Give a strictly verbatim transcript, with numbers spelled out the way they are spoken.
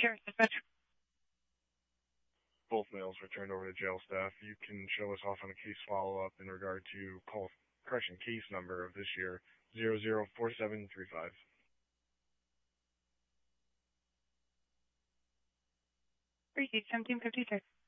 Sheriff's Dispatch. Both males returned over to jail staff. You can show us off on a case follow-up in regard to call correction case number of this year, zero zero four seven three five. Received seventeen fifty-six.